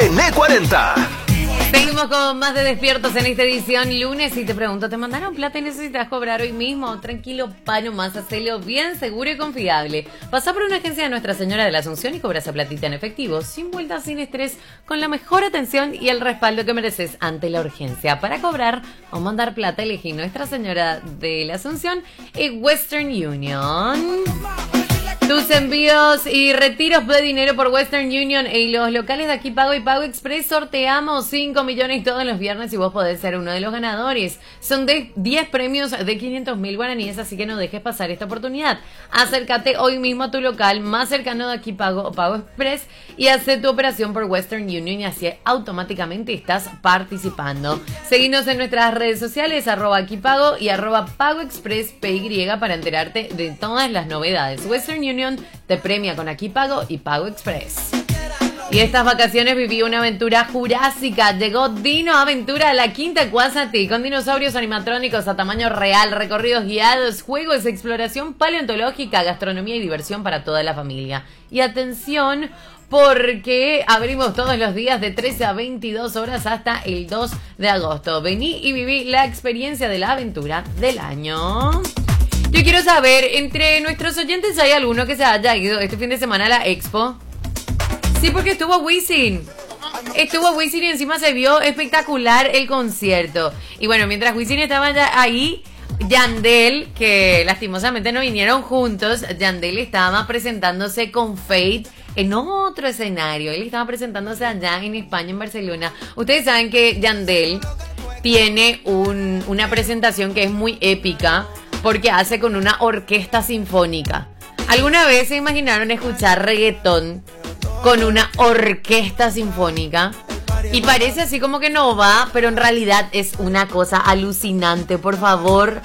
en E40. Seguimos con más de Despiertos en esta edición lunes y te pregunto, ¿te mandaron plata y necesitas cobrar hoy mismo? Tranquilo, pa' nomás, hacelo bien seguro y confiable. Pasá por una agencia de Nuestra Señora de la Asunción y cobra esa platita en efectivo, sin vueltas, sin estrés, con la mejor atención y el respaldo que mereces ante la urgencia. Para cobrar o mandar plata, elegí Nuestra Señora de la Asunción y Western Union. Tus envíos y retiros de dinero por Western Union y los locales de Aquí Pago y Pago Express sorteamos 5 millones todos los viernes y vos podés ser uno de los ganadores. Son de 10 premios de 500.000 guaraníes, así que no dejes pasar esta oportunidad. Acércate hoy mismo a tu local más cercano de Aquí Pago o Pago Express y hace tu operación por Western Union y así automáticamente estás participando. Seguinos en nuestras redes sociales, @AquiPago y @PagoExpressPY para enterarte de todas las novedades. Western Union te premia con Aquí Pago y Pago Express. Y estas vacaciones viví una aventura jurásica. Llegó Dino Aventura a la Quinta Cuásati con dinosaurios animatrónicos a tamaño real, recorridos guiados, juegos, exploración paleontológica, gastronomía y diversión para toda la familia. Y atención, porque abrimos todos los días de 13 a 22 horas hasta el 2 de agosto. Vení y viví la experiencia de la aventura del año. Yo quiero saber, entre nuestros oyentes hay alguno que se haya ido este fin de semana a la Expo. Sí, porque estuvo Wisin. Estuvo Wisin y encima se vio espectacular el concierto. Y bueno, mientras Wisin estaba ya ahí, Yandel, que lastimosamente no vinieron juntos, Yandel estaba presentándose con Fate en otro escenario. Él estaba presentándose allá en España, en Barcelona. Ustedes saben que Yandel tiene una presentación que es muy épica, porque hace con una orquesta sinfónica. ¿Alguna vez se imaginaron escuchar reggaetón con una orquesta sinfónica? Y parece así como que no va, pero en realidad es una cosa alucinante. Por favor,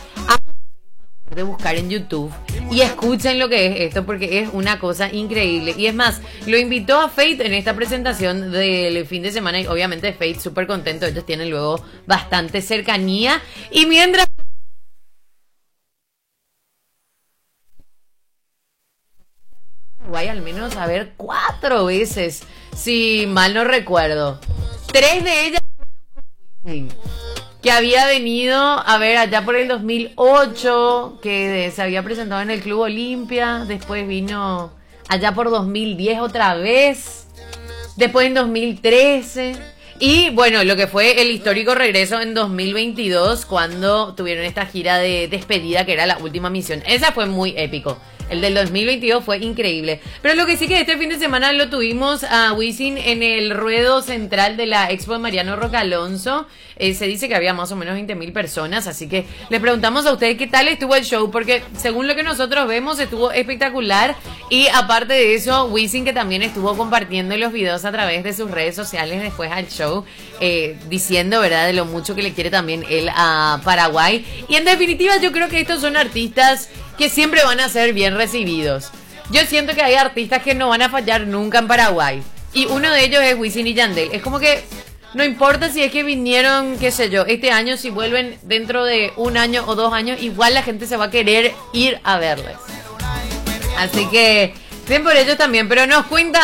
de buscar en YouTube y escuchen lo que es esto, porque es una cosa increíble. Y es más, lo invitó a Fate en esta presentación del fin de semana y obviamente Fate súper contento. Ellos tienen luego bastante cercanía. Y mientras Uruguay al menos, a ver, 4 veces, si mal no recuerdo. 3 de ellas que había venido, a ver, allá por el 2008, que se había presentado en el Club Olimpia, después vino allá por 2010 otra vez, después en 2013, y bueno, lo que fue el histórico regreso en 2022, cuando tuvieron esta gira de despedida, que era la última misión. Esa fue muy épico. El del 2022 fue increíble. Pero lo que sí que este fin de semana lo tuvimos a Wisin en el ruedo central de la Expo de Mariano Roca Alonso. Se dice que había más o menos 20.000 personas. Así que le preguntamos a ustedes qué tal estuvo el show. Porque según lo que nosotros vemos, estuvo espectacular. Y aparte de eso, Wisin, que también estuvo compartiendo los videos a través de sus redes sociales después al show, diciendo, ¿verdad?, de lo mucho que le quiere también él a Paraguay. Y en definitiva, yo creo que estos son artistas que siempre van a ser bien recibidos. Yo siento que hay artistas que no van a fallar nunca en Paraguay. Y uno de ellos es Wisin y Yandel. Es como que no importa si es que vinieron, qué sé yo, este año, si vuelven dentro de 1 año o 2 años, igual la gente se va a querer ir a verles. Así que, bien por ellos también. Pero nos cuenta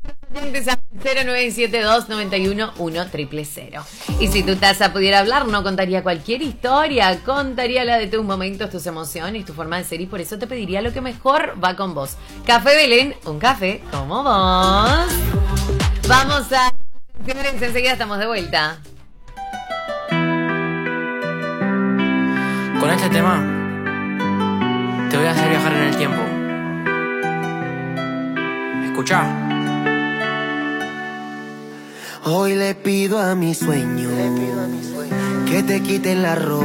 0972-91-1000. Y si tu taza pudiera hablar, no contaría cualquier historia, contaría la de tus momentos, tus emociones, tu forma de ser, y por eso te pediría lo que mejor va con vos. Café Belén, un café como vos. Vamos a... enseguida estamos de vuelta. Con este tema te voy a hacer viajar en el tiempo. Escuchá. Hoy le pido a mi sueño que te quiten la ropa.